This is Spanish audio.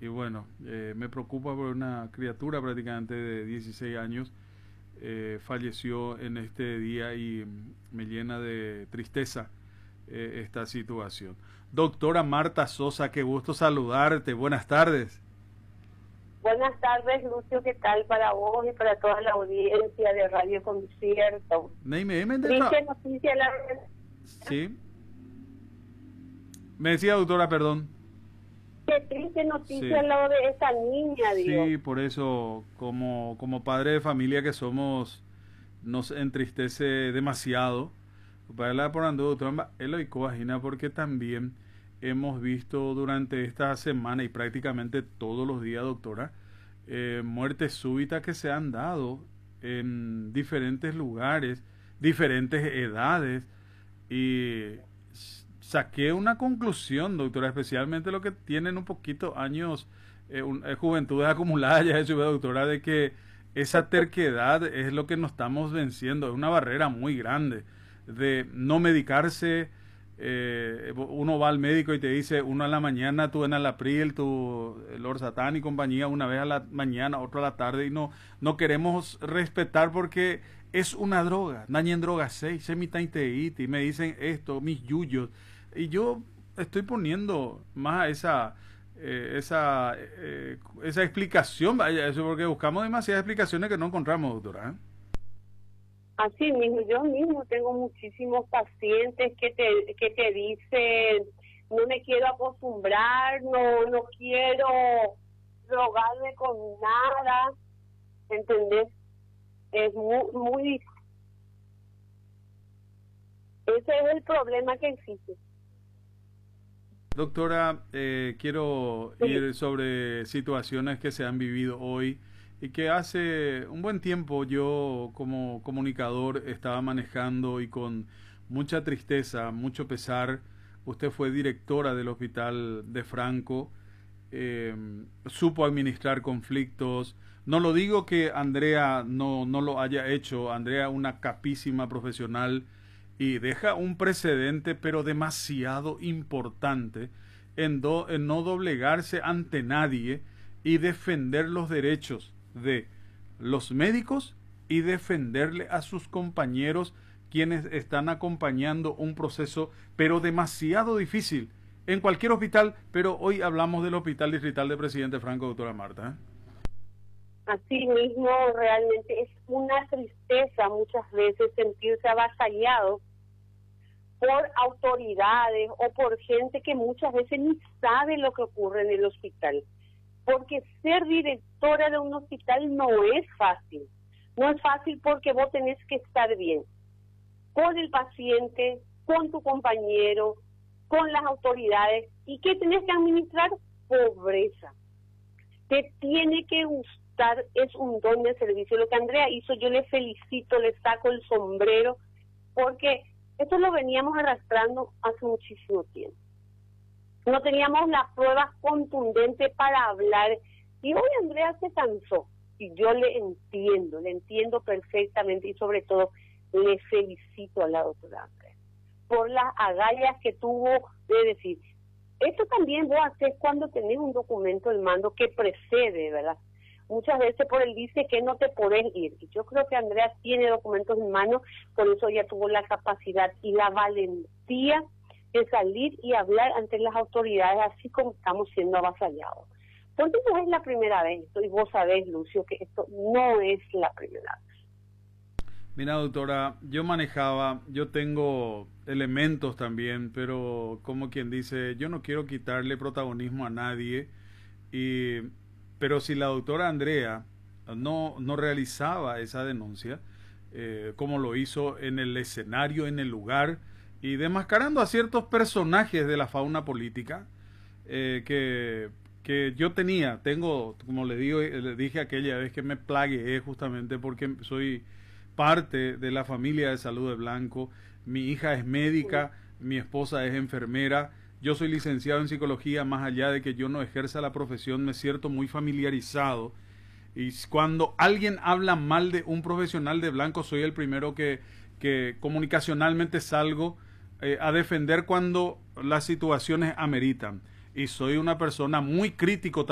y bueno, me preocupa por una criatura prácticamente de 16 años. Falleció en este día y me llena de tristeza esta situación. Doctora Marta Sosa, qué gusto saludarte. Buenas tardes. Buenas tardes, Lucio, ¿qué tal para vos y para toda la audiencia de Radio Concierto? Triste noticia la... Sí. Me decía, doctora, perdón. Qué triste noticia lo de esa niña, Dios. Sí, por eso, como padre de familia que somos, nos entristece demasiado. Doctora, porque también hemos visto durante esta semana y prácticamente todos los días, doctora, muertes súbitas que se han dado en diferentes lugares, diferentes edades, y saqué una conclusión, doctora, especialmente los que tienen un poquito años, juventudes acumuladas, ya hecho, doctora, de que esa terquedad es lo que nos estamos venciendo, es una barrera muy grande de no medicarse. Uno va al médico y te dice, uno a la mañana, tú en Alapril, tu Lord Satán y compañía, una vez a la mañana, otro a la tarde, y no queremos respetar porque es una droga, nañen droga 6, semitainteíti, y me dicen esto, mis yuyos, y yo estoy poniendo más esa explicación, vaya, eso, porque buscamos demasiadas explicaciones que no encontramos, doctora, ¿eh? Así mismo, yo mismo tengo muchísimos pacientes que te dicen, no me quiero acostumbrar, no quiero drogarme con nada, ¿entendés? Es muy... Ese es el problema que existe. Doctora, quiero ir sobre situaciones que se han vivido hoy y que hace un buen tiempo yo como comunicador estaba manejando, y con mucha tristeza, mucho pesar. Usted fue directora del Hospital de Franco, supo administrar conflictos. No lo digo que Andrea no lo haya hecho. Andrea, una capísima profesional, y deja un precedente pero demasiado importante en no doblegarse ante nadie y defender los derechos de los médicos y defenderle a sus compañeros quienes están acompañando un proceso pero demasiado difícil en cualquier hospital, pero hoy hablamos del Hospital Distrital de Presidente Franco, doctora Marta, ¿eh? Así mismo, realmente es una tristeza muchas veces sentirse avasallado por autoridades o por gente que muchas veces ni sabe lo que ocurre en el hospital. Porque ser directora de un hospital no es fácil. No es fácil porque vos tenés que estar bien con el paciente, con tu compañero, con las autoridades. ¿Y qué tenés que administrar? Pobreza. Te tiene que gustar, es un don de servicio. Lo que Andrea hizo, yo le felicito, le saco el sombrero, porque esto lo veníamos arrastrando hace muchísimo tiempo. No teníamos las pruebas contundentes para hablar. Y hoy Andrea se cansó. Y yo le entiendo perfectamente. Y sobre todo, le felicito a la doctora Andrea por las agallas que tuvo de decir. Esto también vos haces cuando tenés un documento en mando que precede, ¿verdad? Muchas veces por él dice que no te podés ir. Y yo creo que Andrea tiene documentos en mano, por eso ella tuvo la capacidad y la valentía de salir y hablar ante las autoridades, así como estamos siendo avasallados. Porque no es la primera vez, y vos sabés, Lucio, que esto no es la primera vez. Mira, doctora, yo tengo elementos también, pero como quien dice, yo no quiero quitarle protagonismo a nadie, pero si la doctora Andrea no realizaba esa denuncia, como lo hizo en el escenario, en el lugar, y desmascarando a ciertos personajes de la fauna política, que yo tengo, como le dije aquella vez, que me plagueé justamente porque soy parte de la familia de Salud de Blanco. Mi hija es médica, mi esposa es enfermera, yo soy licenciado en psicología. Más allá de que yo no ejerza la profesión, me siento muy familiarizado, y cuando alguien habla mal de un profesional de Blanco, soy el primero que comunicacionalmente salgo a defender cuando las situaciones ameritan, y soy una persona muy crítico